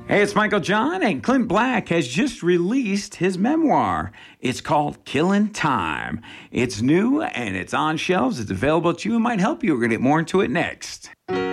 Hey, it's Michael John, and Clint Black has just released his memoir. It's called Killing Time. It's new, and it's on shelves. It's available to you and might help you. We're going to get more into it next.